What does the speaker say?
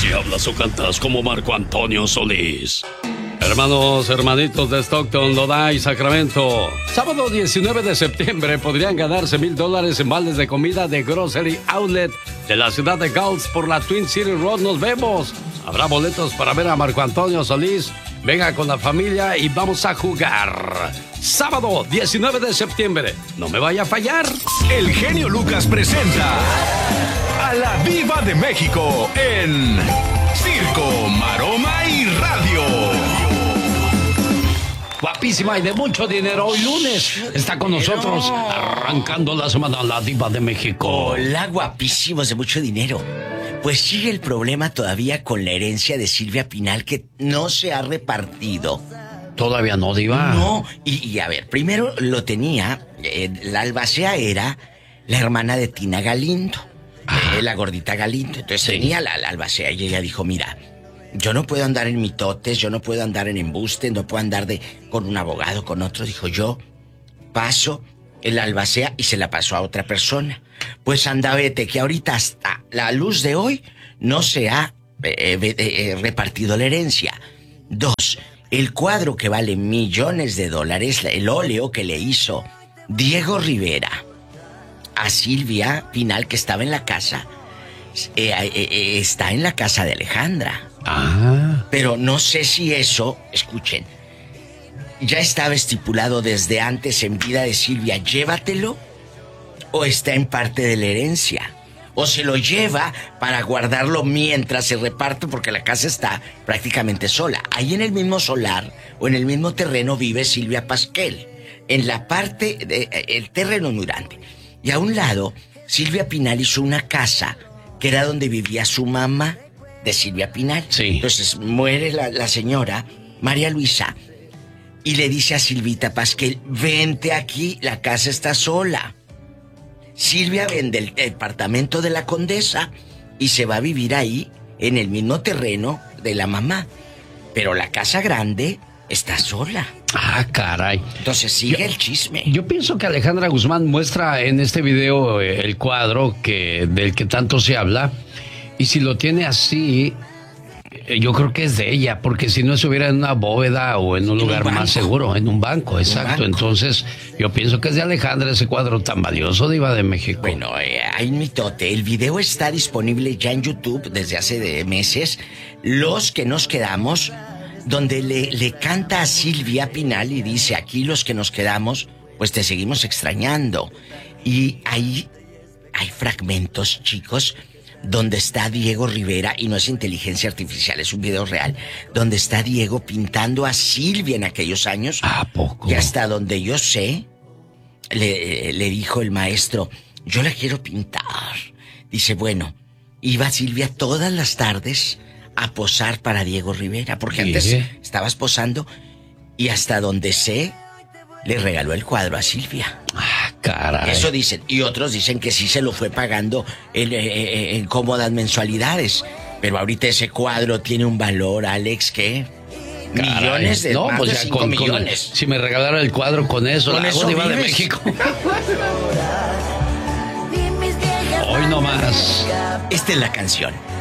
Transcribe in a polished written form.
Si hablas o cantas como Marco Antonio Solís. Hermanos, hermanitos de Stockton, Lodi y Sacramento. Sábado 19 de septiembre podrían ganarse $1,000 en vales de comida de Grocery Outlet de la ciudad de Gulf por la Twin City Road. Nos vemos. Habrá boletos para ver a Marco Antonio Solís. Venga con la familia y vamos a jugar. Sábado 19 de septiembre. No me vaya a fallar. El genio Lucas presenta a la Diva de México en Circo, Maroma y Radio. Guapísima y de mucho dinero. Hoy lunes está con nosotros arrancando la semana la Diva de México. Hola, guapísimos de mucho dinero. Pues sigue el problema todavía con la herencia de Silvia Pinal que no se ha repartido. ¿Todavía no, Diva? No, y a ver, primero lo tenía, la albacea era la hermana de Tina Galindo, la gordita Galindo. Entonces tenía la albacea y ella dijo, mira, yo no puedo andar en mitotes, yo no puedo andar en embuste, no puedo andar con un abogado, con otro. Dijo, yo paso la albacea y se la pasó a otra persona. Pues anda, vete, que ahorita hasta la luz de hoy no se ha repartido la herencia. 2, el cuadro que vale millones de dólares, el óleo que le hizo Diego Rivera a Silvia Pinal, que estaba en la casa, está en la casa de Alejandra. Pero no sé si eso, escuchen, ya estaba estipulado desde antes en vida de Silvia, llévatelo, o está en parte de la herencia, o se lo lleva para guardarlo mientras se reparte, porque la casa está prácticamente sola. Ahí en el mismo solar o en el mismo terreno vive Silvia Pasquel, en la parte, el terreno muy grande. Y a un lado, Silvia Pinal hizo una casa que era donde vivía su mamá de Silvia Pinal. Sí. Entonces muere la señora María Luisa y le dice a Silvita Pasquel, vente aquí, la casa está sola. Silvia vende el departamento de la Condesa y se va a vivir ahí, en el mismo terreno de la mamá. Pero la casa grande está sola. Caray. Entonces sigue el chisme. Yo pienso que Alejandra Guzmán muestra en este video el cuadro del que tanto se habla. Y si lo tiene así, yo creo que es de ella, porque si no estuviera en una bóveda o en un lugar más seguro, en un banco, exacto. Entonces, yo pienso que es de Alejandra ese cuadro tan valioso, Diva de México. Bueno, hay mitote. El video está disponible ya en YouTube desde hace meses. Los que nos quedamos, donde le canta a Silvia Pinal y dice, aquí los que nos quedamos, pues te seguimos extrañando. Y ahí hay fragmentos, chicos, donde está Diego Rivera, y no es inteligencia artificial, es un video real, donde está Diego pintando a Silvia en aquellos años. ¿A poco? Y hasta donde yo sé, le dijo el maestro, yo la quiero pintar. Dice, bueno, iba Silvia todas las tardes a posar para Diego Rivera, porque antes estabas posando, y hasta donde sé, le regaló el cuadro a Silvia. Caray. Eso dicen. Y otros dicen que sí se lo fue pagando en cómodas mensualidades. Pero ahorita ese cuadro tiene un valor, Alex, ¿qué? Caray. Millones de, no, más pues de ya 5 millones. Si me regalara el cuadro con eso, con la eso Diva de vives. México. Hoy no más. Esta es la canción.